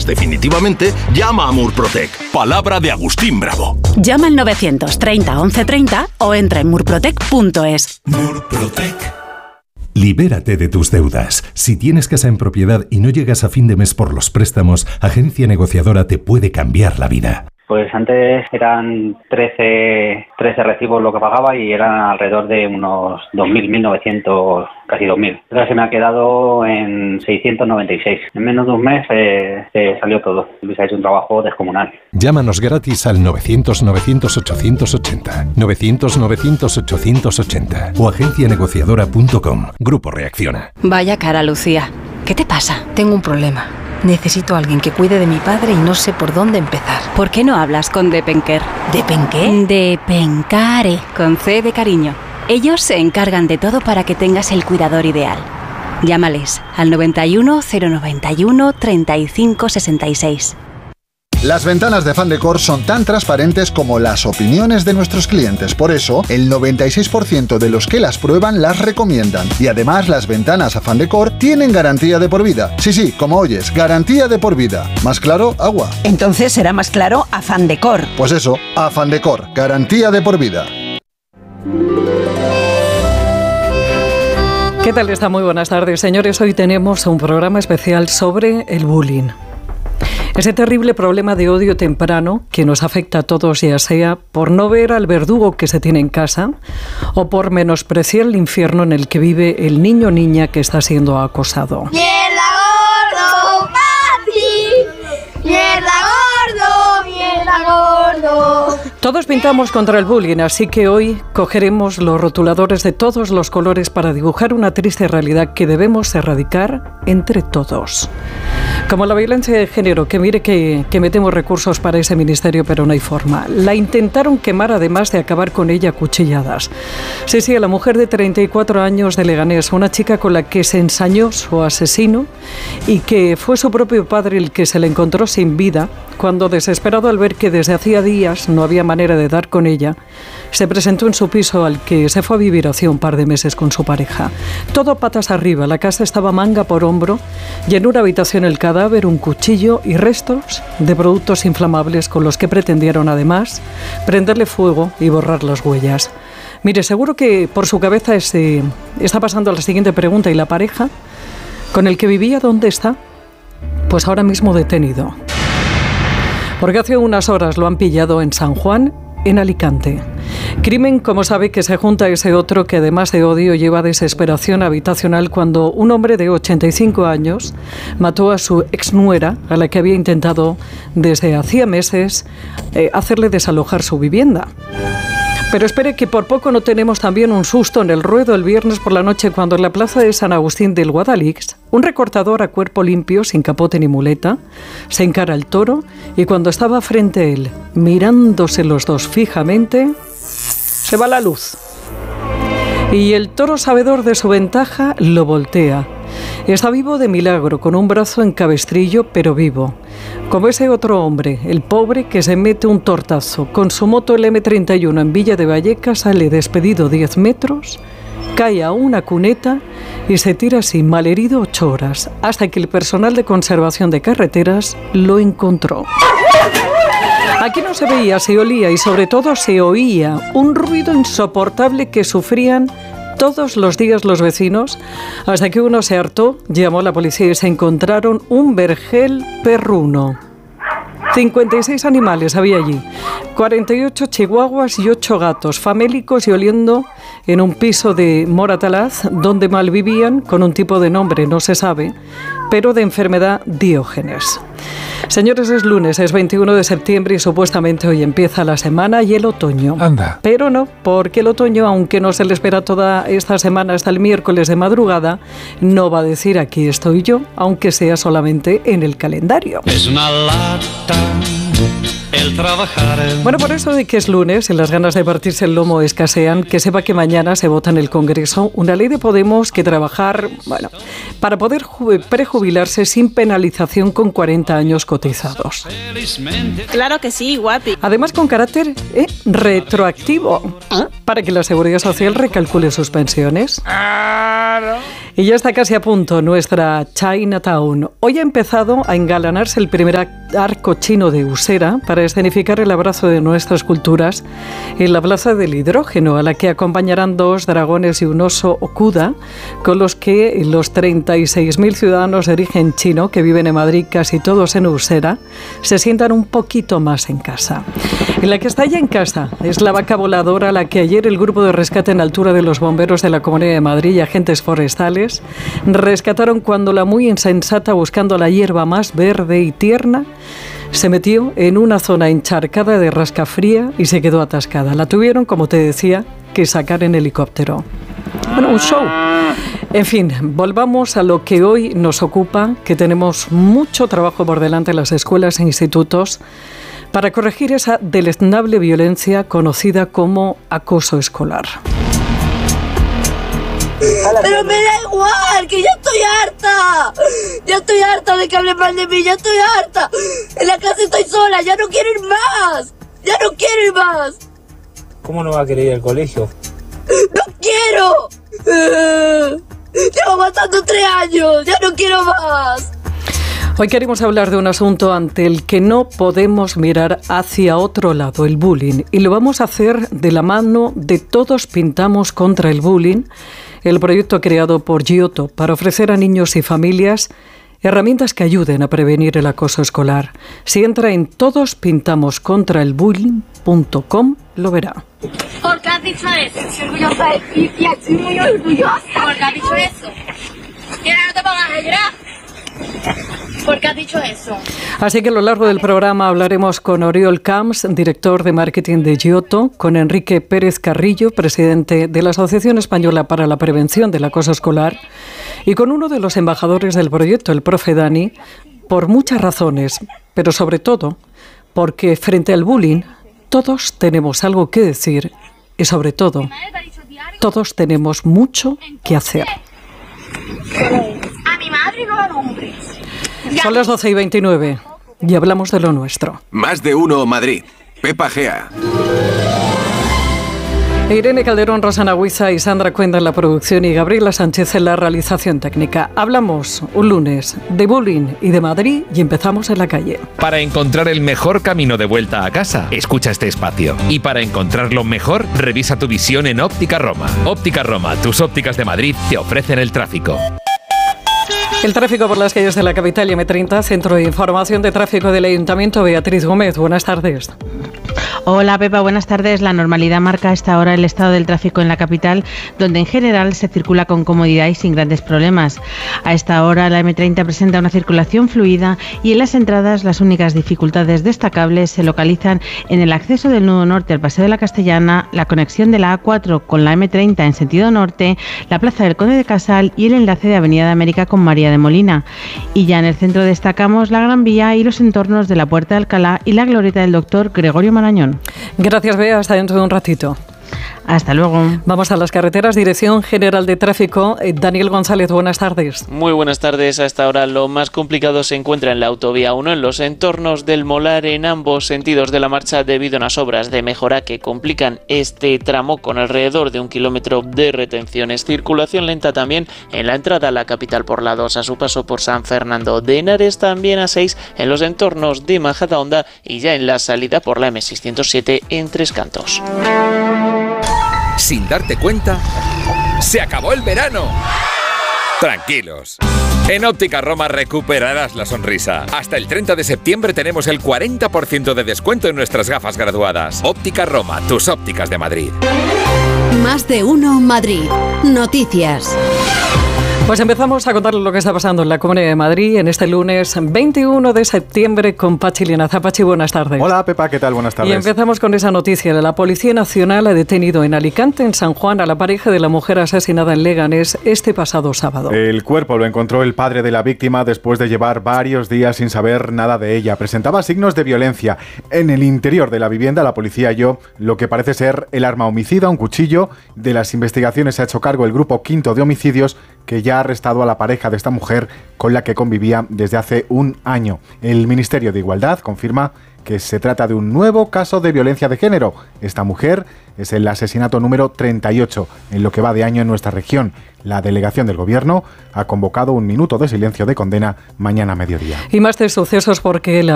definitivamente, llama a Murprotec. Palabra de Agustín Bravo. Llama al 930 1130 o entra en murprotec.es. Murprotec. Libérate de tus deudas. Si tienes casa en propiedad y no llegas a fin de mes por los préstamos, Agencia Negociadora te puede cambiar la vida. Pues antes eran 13 recibos lo que pagaba y eran alrededor de unos 2.000, 1.900, casi 2.000. Ahora se me ha quedado en 696. En menos de un mes se salió todo. Luis ha hecho un trabajo descomunal. Llámanos gratis al 900-900-880, 900-900-880 o agencianegociadora.com. Grupo Reacciona. Vaya cara, Lucía. ¿Qué te pasa? Tengo un problema. Necesito a alguien que cuide de mi padre y no sé por dónde empezar. ¿Por qué no hablas con Depenker? ¿Depenqué? Depencare, con C de cariño. Ellos se encargan de todo para que tengas el cuidador ideal. Llámales al 91 091 35 66. Las ventanas de Fandecor son tan transparentes como las opiniones de nuestros clientes. Por eso, el 96% de los que las prueban las recomiendan. Y además, las ventanas a Fandecor tienen garantía de por vida. Sí, como oyes, garantía de por vida. ¿Más claro? Agua. Entonces será más claro a Fandecor. Pues eso, a Fandecor, garantía de por vida. ¿Qué tal está? Muy buenas tardes, señores. Hoy tenemos un programa especial sobre el bullying. Ese terrible problema de odio temprano que nos afecta a todos, ya sea por no ver al verdugo que se tiene en casa o por menospreciar el infierno en el que vive el niño o niña que está siendo acosado. ¡Mierda gordo, papi! ¡Mierda gordo, mierda gordo! Todos pintamos contra el bullying, así que hoy cogeremos los rotuladores de todos los colores para dibujar una triste realidad que debemos erradicar entre todos. Como la violencia de género, que mire que metemos recursos para ese ministerio, pero no hay forma. La intentaron quemar, además de acabar con ella a cuchilladas. Sí, a la mujer de 34 años de Leganés, una chica con la que se ensañó su asesino y que fue su propio padre el que se le encontró sin vida, cuando, desesperado al ver que desde hacía días no había manera de dar con ella, se presentó en su piso al que se fue a vivir hacía un par de meses con su pareja. Todo patas arriba, la casa estaba manga por hombro y en una habitación el cadáver, un cuchillo y restos de productos inflamables con los que pretendieron además prenderle fuego y borrar las huellas. Mire, seguro que por su cabeza está pasando la siguiente pregunta: ¿y la pareja con el que vivía dónde está? Pues ahora mismo detenido. Porque hace unas horas lo han pillado en San Juan, en Alicante. Crimen, como sabe, que se junta a ese otro que, además de odio, lleva desesperación habitacional cuando un hombre de 85 años mató a su exnuera, a la que había intentado desde hacía meses hacerle desalojar su vivienda. Pero espere, que por poco no tenemos también un susto en el ruedo el viernes por la noche, cuando en la plaza de San Agustín del Guadalix, un recortador a cuerpo limpio, sin capote ni muleta, se encara al toro y cuando estaba frente a él, mirándose los dos fijamente, se va la luz. Y el toro, sabedor de su ventaja, lo voltea. Está vivo de milagro, con un brazo en cabestrillo, pero vivo. Como ese otro hombre, el pobre, que se mete un tortazo con su moto, el M31, en Villa de Vallecas, sale despedido 10 metros, cae a una cuneta y se tira así, malherido, 8 horas, hasta que el personal de conservación de carreteras lo encontró. Aquí no se veía, se olía y sobre todo se oía un ruido insoportable que sufrían todos los días los vecinos, hasta que uno se hartó, llamó a la policía y se encontraron un vergel perruno. 56 animales había allí, 48 chihuahuas y 8 gatos, famélicos y oliendo en un piso de Moratalaz, donde malvivían, con un tipo de nombre no se sabe, pero de enfermedad Diógenes. Señores, es lunes, es 21 de septiembre y supuestamente hoy empieza la semana y el otoño. Anda. Pero no, porque el otoño, aunque no se le espera toda esta semana hasta el miércoles de madrugada, no va a decir aquí estoy yo, aunque sea solamente en el calendario. Es una lata el trabajar. Bueno, por eso de que es lunes y las ganas de partirse el lomo escasean, que sepa que mañana se vota en el Congreso una ley de Podemos que trabajar, para poder prejubilarse sin penalización con 40 años cotizados. Claro que sí, guapi. Además, con carácter retroactivo, para que la Seguridad Social recalcule sus pensiones. Y ya está casi a punto nuestra Chinatown. Hoy ha empezado a engalanarse el primer arco chino de Usera para escenificar el abrazo de nuestras culturas en la Plaza del Hidrógeno, a la que acompañarán 2 dragones y un oso Okuda, con los que los 36.000 ciudadanos de origen chino que viven en Madrid, casi todos en Usera, se sientan un poquito más en casa. En la que está ya en casa es la vaca voladora, a la que ayer el grupo de rescate en altura de los bomberos de la Comunidad de Madrid y agentes forestales rescataron cuando la muy insensata, buscando la hierba más verde y tierna, se metió en una zona encharcada de rascafría y se quedó atascada. La tuvieron, como te decía, que sacar en helicóptero. Bueno, un show. En fin, volvamos a lo que hoy nos ocupa, que tenemos mucho trabajo por delante en las escuelas e institutos para corregir esa deleznable violencia conocida como acoso escolar. Pero me da igual, que ya estoy harta. Ya estoy harta de que hablen mal de mí, ya estoy harta. En la clase estoy sola, ya no quiero ir más. Ya no quiero ir más. ¿Cómo no va a querer ir al colegio? ¡No quiero! Llevo aguantando 3 años, ya no quiero más. Hoy queremos hablar de un asunto ante el que no podemos mirar hacia otro lado, el bullying. Y lo vamos a hacer de la mano de Todos Pintamos contra el Bullying, el proyecto creado por Giotto para ofrecer a niños y familias herramientas que ayuden a prevenir el acoso escolar. Si entra en todospintamoscontraelbullying.com, lo verá. ¿Por qué has dicho eso? Estoy orgullosa de ti, tía, estoy muy orgullosa. ¿Por qué has dicho eso? Mira, no te pongas a llorar. ¿Por qué has dicho eso? Así que a lo largo del programa hablaremos con Oriol Camps, director de marketing de Giotto, con Enrique Pérez Carrillo, presidente de la Asociación Española para la Prevención del Acoso Escolar, y con uno de los embajadores del proyecto, el profe Dani, por muchas razones, pero sobre todo porque frente al bullying todos tenemos algo que decir y sobre todo todos tenemos mucho que hacer. A mi madre no la nombres. Son las 12:29 y hablamos de lo nuestro. Más de uno Madrid. Pepa Gea. Irene Calderón, Rosana Huiza y Sandra Cuenda en la producción y Gabriela Sánchez en la realización técnica. Hablamos un lunes de bullying y de Madrid y empezamos en la calle. Para encontrar el mejor camino de vuelta a casa, escucha este espacio. Y para encontrarlo mejor, revisa tu visión en Óptica Roma. Óptica Roma, tus ópticas de Madrid te ofrecen el tráfico. El tráfico por las calles de la capital y M30, Centro de Información de Tráfico del Ayuntamiento. Beatriz Gómez, buenas tardes. Hola Pepa, buenas tardes. La normalidad marca a esta hora el estado del tráfico en la capital, donde en general se circula con comodidad y sin grandes problemas. A esta hora la M30 presenta una circulación fluida y en las entradas las únicas dificultades destacables se localizan en el acceso del nudo norte al Paseo de la Castellana, la conexión de la A4 con la M30 en sentido norte, la Plaza del Conde de Casal y el enlace de Avenida de América con María de Molina. Y ya en el centro destacamos la Gran Vía y los entornos de la Puerta de Alcalá y la glorieta del Doctor Gregorio Marañón. Gracias, Bea. Hasta dentro de un ratito. Hasta luego. Vamos a las carreteras. Dirección General de Tráfico. Daniel González, buenas tardes. Muy buenas tardes. A esta hora lo más complicado se encuentra en la autovía 1, en los entornos del Molar, en ambos sentidos de la marcha, debido a unas obras de mejora que complican este tramo con alrededor de 1 kilómetro de retenciones. Circulación lenta también en la entrada a la capital por la 2, a su paso por San Fernando de Henares, también a 6 en los entornos de Majadahonda y ya en la salida por la M607 en Tres Cantos. Sin darte cuenta, ¡se acabó el verano! Tranquilos. En Óptica Roma recuperarás la sonrisa. Hasta el 30 de septiembre tenemos el 40% de descuento en nuestras gafas graduadas. Óptica Roma, tus ópticas de Madrid. Más de uno Madrid. Noticias. Pues empezamos a contarles lo que está pasando en la Comunidad de Madrid en este lunes 21 de septiembre con Pachi Linaza. Pachi, buenas tardes. Hola, Pepa, ¿qué tal? Buenas tardes. Y empezamos con esa noticia. La Policía Nacional ha detenido en Alicante, en San Juan, a la pareja de la mujer asesinada en Leganés este pasado sábado. El cuerpo lo encontró el padre de la víctima después de llevar varios días sin saber nada de ella. Presentaba signos de violencia. En el interior de la vivienda, la policía halló lo que parece ser el arma homicida, un cuchillo. De las investigaciones se ha hecho cargo el Grupo Quinto de Homicidios, que ya ha arrestado a la pareja de esta mujer con la que convivía desde hace un año. El Ministerio de Igualdad confirma que se trata de un nuevo caso de violencia de género. Esta mujer es el asesinato número 38 en lo que va de año en nuestra región. La delegación del Gobierno ha convocado un minuto de silencio de condena mañana a mediodía. Y más de sucesos porque la